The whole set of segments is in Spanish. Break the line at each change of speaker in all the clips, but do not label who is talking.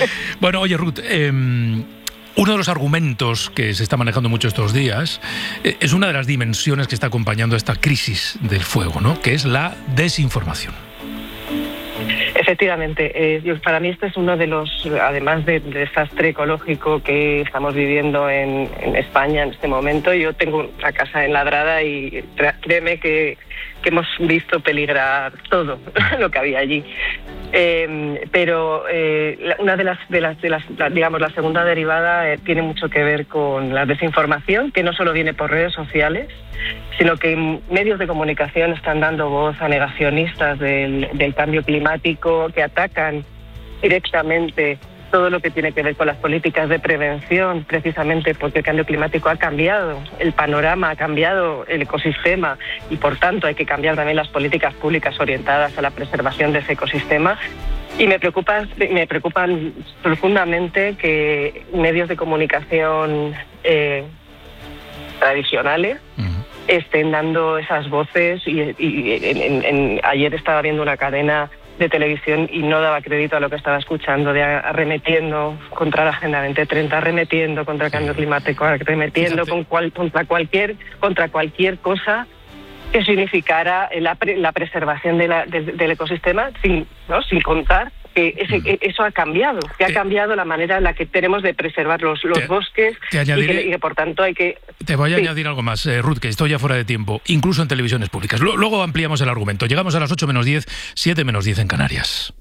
Bueno, oye, Ruth, uno de los argumentos que se está manejando mucho estos días es una de las dimensiones que está acompañando esta crisis del fuego, ¿no? Que es la desinformación.
Efectivamente, para mí este es uno de los, además del desastre ecológico que estamos viviendo en España en este momento. Yo tengo una casa enladrada y créeme que hemos visto peligrar todo lo que había allí. Pero una de las digamos, la segunda derivada tiene mucho que ver con la desinformación, que no solo viene por redes sociales, sino que medios de comunicación están dando voz a negacionistas del cambio climático, que atacan directamente todo lo que tiene que ver con las políticas de prevención, precisamente porque el cambio climático ha cambiado el panorama, ha cambiado el ecosistema y por tanto hay que cambiar también las políticas públicas orientadas a la preservación de ese ecosistema. Y me preocupan profundamente que medios de comunicación tradicionales estén dando esas voces ayer estaba viendo una cadena de televisión y no daba crédito a lo que estaba escuchando, arremetiendo contra la Agenda 2030, arremetiendo contra el cambio climático, arremetiendo contra cualquier cosa que significara la preservación del ecosistema, sin contar que eso ha cambiado, ha cambiado la manera en la que tenemos de preservar los bosques y que por tanto hay que...
Te voy a añadir algo más, Ruth, que estoy ya fuera de tiempo, incluso en televisiones públicas. Luego ampliamos el argumento. Llegamos a las 8 menos 10, 7 menos 10 en Canarias.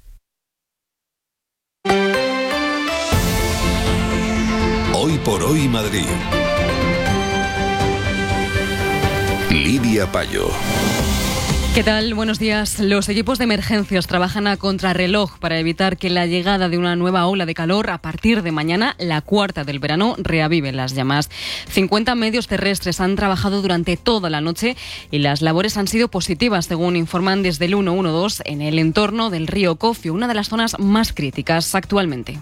Hoy por hoy Madrid. Lidia Payo.
¿Qué tal? Buenos días. Los equipos de emergencias trabajan a contrarreloj para evitar que la llegada de una nueva ola de calor a partir de mañana, la cuarta del verano, reavive las llamas. 50 medios terrestres han trabajado durante toda la noche y las labores han sido positivas, según informan desde el 112 en el entorno del río Cofio, una de las zonas más críticas actualmente.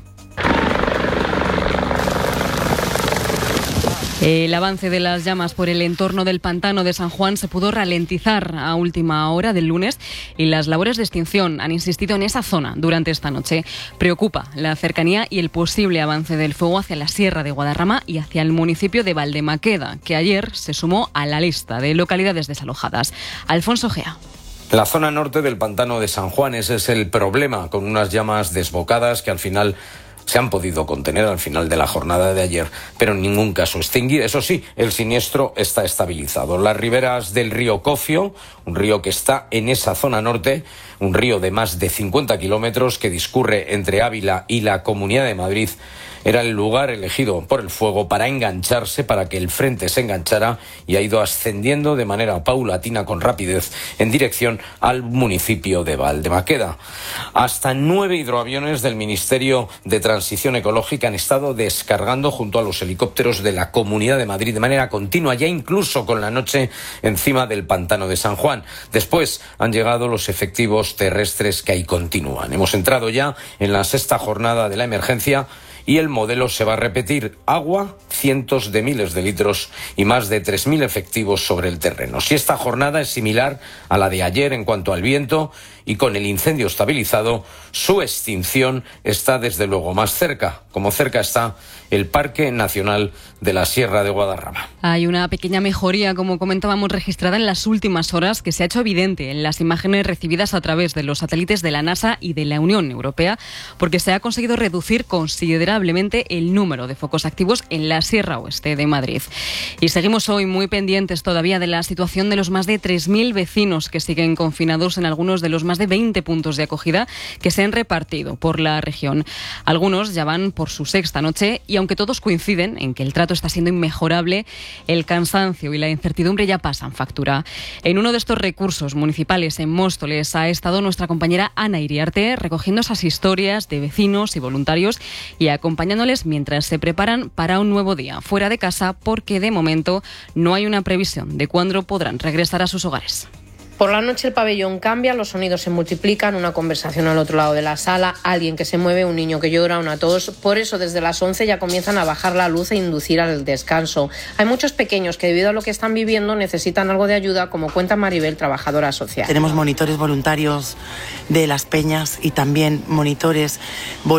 El avance de las llamas por el entorno del pantano de San Juan se pudo ralentizar a última hora del lunes y las labores de extinción han insistido en esa zona durante esta noche. Preocupa la cercanía y el posible avance del fuego hacia la Sierra de Guadarrama y hacia el municipio de Valdemaqueda, que ayer se sumó a la lista de localidades desalojadas. Alfonso Gea.
La zona norte del pantano de San Juan, ese es el problema, con unas llamas desbocadas que al final se han podido contener al final de la jornada de ayer, pero en ningún caso extinguir. Eso sí, el siniestro está estabilizado. Las riberas del río Cofio, un río que está en esa zona norte, un río de más de 50 kilómetros que discurre entre Ávila y la Comunidad de Madrid, era el lugar elegido por el fuego para engancharse, para que el frente se enganchara, y ha ido ascendiendo de manera paulatina, con rapidez, en dirección al municipio de Valdemaqueda. Hasta 9 hidroaviones del Ministerio de Transición Ecológica han estado descargando junto a los helicópteros de la Comunidad de Madrid de manera continua, ya incluso con la noche encima del pantano de San Juan. Después han llegado los efectivos terrestres que ahí continúan. Hemos entrado ya en la 6ª jornada de la emergencia y el modelo se va a repetir: agua, cientos de miles de litros y más de 3.000 efectivos sobre el terreno. Si esta jornada es similar a la de ayer en cuanto al viento y con el incendio estabilizado, su extinción está desde luego más cerca, como cerca está el Parque Nacional de la Sierra de Guadarrama.
Hay una pequeña mejoría, como comentábamos, registrada en las últimas horas, que se ha hecho evidente en las imágenes recibidas a través de los satélites de la NASA y de la Unión Europea, porque se ha conseguido reducir considerablemente el número de focos activos en la Sierra Oeste de Madrid. Y seguimos hoy muy pendientes todavía de la situación de los más de 3.000 vecinos que siguen confinados en algunos de los más de 20 puntos de acogida que se han repartido por la región. Algunos ya van por su 6ª noche y aunque todos coinciden en que el trato está siendo inmejorable, el cansancio y la incertidumbre ya pasan factura. En uno de estos recursos municipales en Móstoles ha estado nuestra compañera Ana Iriarte recogiendo esas historias de vecinos y voluntarios y acompañándoles mientras se preparan para un nuevo día fuera de casa, porque de momento no hay una previsión de cuándo podrán regresar a sus hogares.
Por la noche el pabellón cambia, los sonidos se multiplican, una conversación al otro lado de la sala, alguien que se mueve, un niño que llora, una tos. Por eso desde las 11 ya comienzan a bajar la luz e inducir al descanso. Hay muchos pequeños que debido a lo que están viviendo necesitan algo de ayuda, como cuenta Maribel, trabajadora social.
Tenemos monitores voluntarios de las peñas y también monitores voluntarios